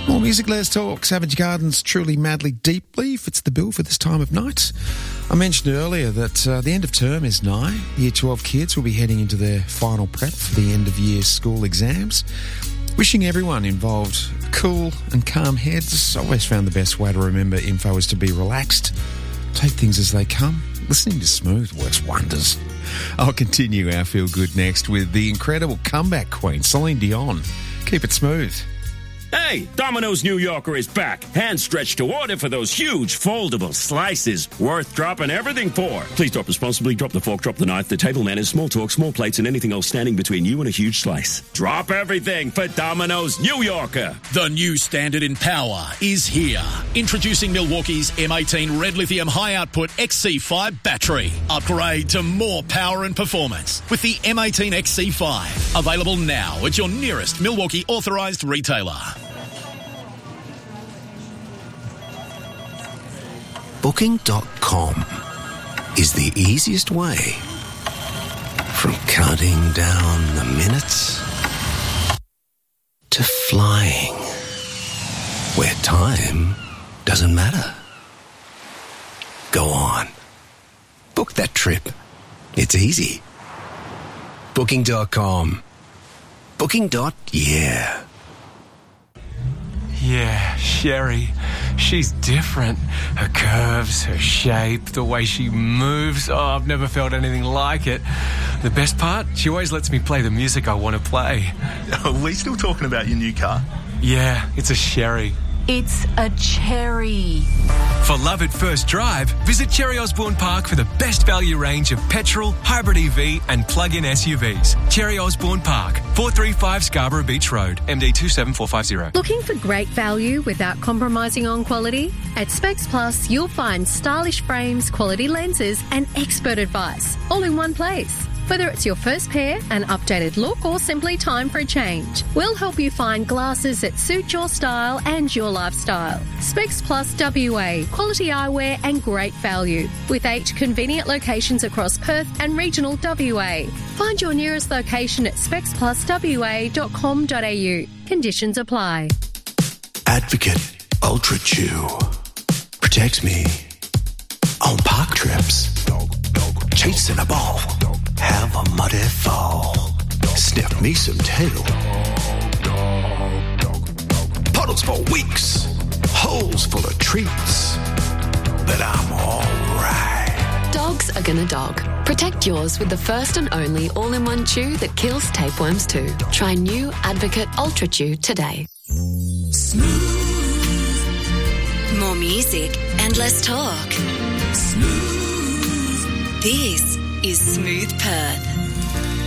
More music, Let's Talk. Savage Gardens, Truly Madly Deeply fits the bill for this time of night. I mentioned earlier that the end of term is nigh. Year 12 kids will be heading into their final prep for the end of year school exams. Wishing everyone involved cool and calm heads. Always found the best way to remember info is to be relaxed. Take things as they come. Listening to Smooth works wonders. I'll continue our Feel Good next with the incredible comeback queen, Celine Dion. Keep it smooth. Hey, Domino's New Yorker is back. Hand stretched to order for those huge foldable slices. Worth dropping everything for. Please drop responsibly. Drop the fork, drop the knife, the table manners, small talk, small plates, and anything else standing between you and a huge slice. Drop everything for Domino's New Yorker. The new standard in power is here. Introducing Milwaukee's M18 Red Lithium High Output XC5 battery. Upgrade to more power and performance with the M18 XC5. Available now at your nearest Milwaukee authorised retailer. Booking.com is the easiest way from counting down the minutes to flying where time doesn't matter. Go on. Book that trip. It's easy. Booking.com. Booking.yeah. Yeah, Sherry. She's different. Her curves, her shape, the way she moves. Oh, I've never felt anything like it. The best part? She always lets me play the music I want to play. Are we still talking about your new car? Yeah, it's a Sherry. It's a cherry. For love at first drive, visit Cherry Osborne Park for the best value range of petrol, hybrid EV and plug-in SUVs. Cherry Osborne Park, 435 Scarborough Beach Road, MD 27450. Looking for great value without compromising on quality? At Specs Plus, you'll find stylish frames, quality lenses and expert advice all in one place. Whether it's your first pair, an updated look, or simply time for a change, we'll help you find glasses that suit your style and your lifestyle. Specs Plus WA, quality eyewear and great value. With 8 convenient locations across Perth and regional WA. Find your nearest location at specspluswa.com.au. Conditions apply. Advocate Ultra Chew protects me on park trips. Chasing a ball. Have a muddy fall. Sniff me some tail. Puddles for weeks. Holes full of treats. But I'm alright. Dogs are gonna dog. Protect yours with the first and only all-in-one chew that kills tapeworms too. Try new Advocate Ultra Chew today. Smooth. More music and less talk. Smooth. This is Smooth Perth.